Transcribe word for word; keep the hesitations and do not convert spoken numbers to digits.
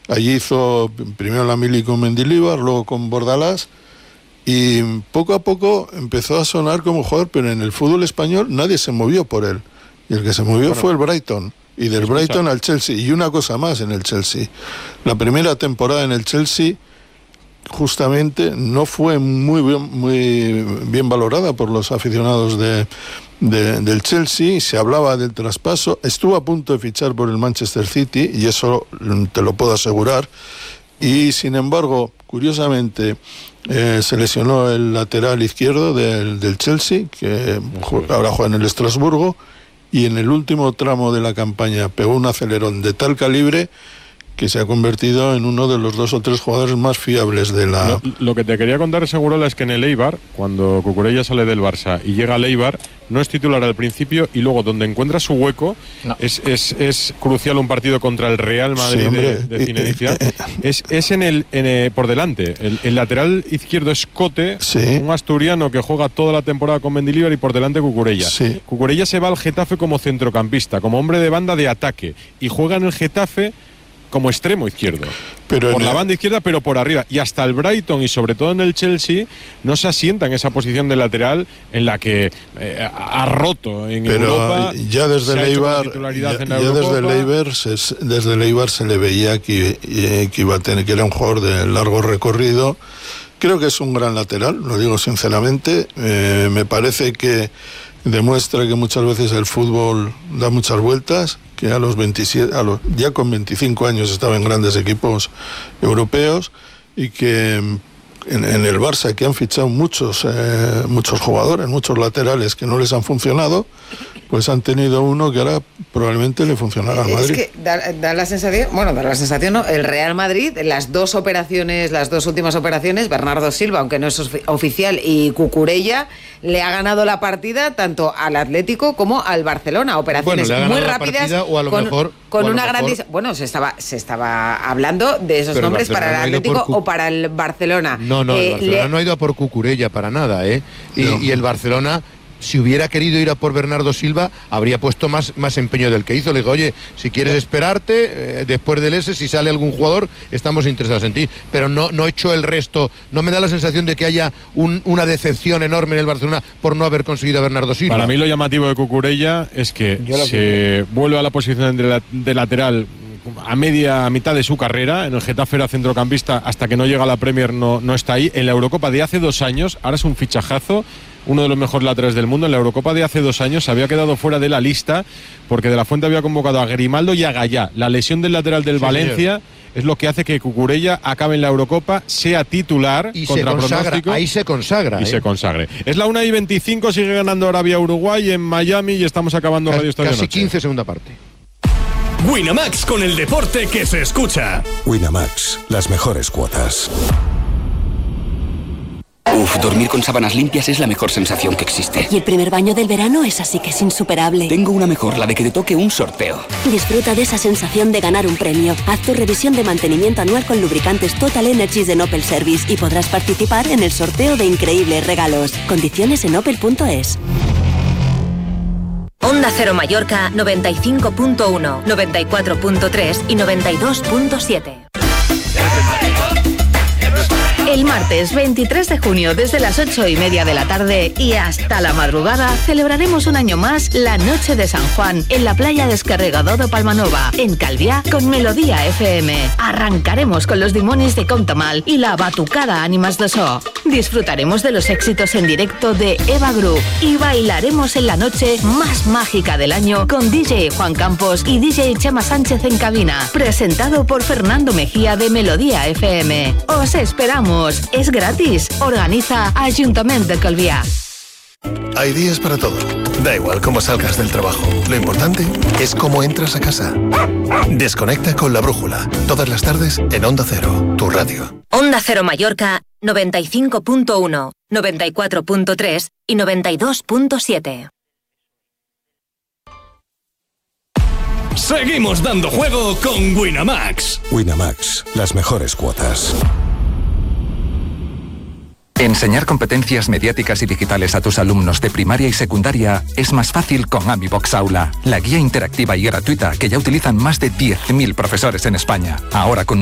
Allí hizo primero la mili con Mendilibar, luego con Bordalás, y poco a poco empezó a sonar como jugador, pero en el fútbol español nadie se movió por él. Y el que se movió bueno, fue el Brighton. Y del Brighton al Chelsea. Y una cosa más en el Chelsea. La primera temporada en el Chelsea justamente no fue muy bien, muy bien valorada por los aficionados de, de, del Chelsea. Se hablaba del traspaso. Estuvo a punto de fichar por el Manchester City, y eso te lo puedo asegurar. Y sin embargo, curiosamente, eh, se lesionó el lateral izquierdo del, del Chelsea, que ahora juega en el Estrasburgo, y en el último tramo de la campaña pegó un acelerón de tal calibre que se ha convertido en uno de los dos o tres jugadores más fiables de la... Lo, lo que te quería contar, Segurola, es que en el Eibar, cuando Cucurella sale del Barça y llega al Eibar, no es titular al principio, y luego donde encuentra su hueco, no. es, es, es crucial un partido contra el Real Madrid sí, de, de Zinedine. es, es en el, en el por delante. El, el lateral izquierdo es Cote, sí. un asturiano que juega toda la temporada con Mendilibar, y por delante Cucurella. Sí. Cucurella se va al Getafe como centrocampista, como hombre de banda de ataque, y juega en el Getafe como extremo izquierdo, pero por la el... banda izquierda, pero por arriba. Y hasta el Brighton y sobre todo en el Chelsea no se asienta en esa posición de lateral en la que eh, ha roto en pero Europa. Ya desde el Eibar, ya, ya desde el Eibar se, desde el Eibar se le veía que, que iba a tener, que era un jugador de largo recorrido. Creo que es un gran lateral, lo digo sinceramente. Eh, me parece que demuestra que muchas veces el fútbol da muchas vueltas, que a los veintisiete, a los, ya con veinticinco años estaba en grandes equipos europeos, y que en, en el Barça, que han fichado muchos, eh, muchos jugadores, muchos laterales que no les han funcionado, pues han tenido uno que ahora probablemente le funcionará al Madrid. Es que da, da la sensación, bueno, da la sensación, ¿no? El Real Madrid, las dos operaciones, las dos últimas operaciones, Bernardo Silva, aunque no es oficial, y Cucurella, le ha ganado la partida tanto al Atlético como al Barcelona. Operaciones bueno, muy rápidas, o a lo con, mejor, con o a una lo gran mejor... bueno, se estaba se estaba hablando de esos Pero nombres para el Atlético no por... o para el Barcelona. No, no, eh, el Barcelona le... no ha ido a por Cucurella para nada, ¿eh? Y, no. y el Barcelona, si hubiera querido ir a por Bernardo Silva, habría puesto más, más empeño del que hizo. Le digo, oye, si quieres esperarte, eh, después del S, si sale algún jugador, estamos interesados en ti. Pero no, no he hecho el resto. No me da la sensación de que haya un, una decepción enorme en el Barcelona por no haber conseguido a Bernardo Silva. Para mí lo llamativo de Cucurella es que se vuelve a la posición de, la, de lateral a media a mitad de su carrera. En el Getafe era centrocampista, hasta que no llega a la Premier no, no está ahí. En la Eurocopa de hace dos años, ahora es un fichajazo, uno de los mejores laterales del mundo. En la Eurocopa de hace dos años se había quedado fuera de la lista porque De la Fuente había convocado a Grimaldo y a Gallá. La lesión del lateral del sí, Valencia señor. es lo que hace que Cucurella acabe en la Eurocopa, sea titular y contra se consagra, pronóstico. Ahí se consagra. Y ¿eh? se consagre. Es la una y veinticinco, sigue ganando Arabia-Uruguay en Miami y estamos acabando Casi, Radio Estadio Casi Noche. quince segunda parte. Winamax, con el deporte que se escucha. Winamax, las mejores cuotas. Uf, dormir con sábanas limpias es la mejor sensación que existe. Y el primer baño del verano es así que es insuperable. Tengo una mejor, la de que te toque un sorteo. Disfruta de esa sensación de ganar un premio. Haz tu revisión de mantenimiento anual con lubricantes Total Energies de Opel Service y podrás participar en el sorteo de increíbles regalos. Condiciones en opel punto es. Onda Cero Mallorca noventa y cinco punto uno, noventa y cuatro punto tres y noventa y dos punto siete. El martes veintitrés de junio, desde las ocho y media de la tarde y hasta la madrugada, celebraremos un año más la Noche de San Juan en la playa de Escarregador de Palmanova, en Calviá, con Melodía F M. Arrancaremos con los Dimonis de Contamal y la Batucada Ánimas de So. Disfrutaremos de los éxitos en directo de Eva Group y bailaremos en la noche más mágica del año con D J Juan Campos y D J Chema Sánchez en cabina, presentado por Fernando Mejía de Melodía F M. Os esperamos. Es gratis. Organiza Ayuntamiento de Calviá. Hay días para todo. Da igual cómo salgas del trabajo. Lo importante es cómo entras a casa. Desconecta con La Brújula. Todas las tardes en Onda Cero, tu radio. Onda Cero Mallorca noventa y cinco punto uno, noventa y cuatro punto tres y noventa y dos punto siete. Seguimos dando juego con Winamax. Winamax, las mejores cuotas. Enseñar competencias mediáticas y digitales a tus alumnos de primaria y secundaria es más fácil con AmiBox Aula, la guía interactiva y gratuita que ya utilizan más de diez mil profesores en España. Ahora con